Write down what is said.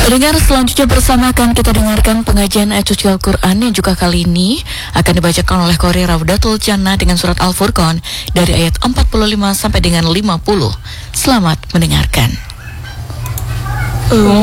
Pendengar, selanjutnya bersama akan kita dengarkan pengajian ayat suci Al-Quran yang juga kali ini akan dibacakan oleh Qori Raudatul Jannah dengan surat Al-Furqan dari ayat 45 sampai dengan 50. Selamat mendengarkan.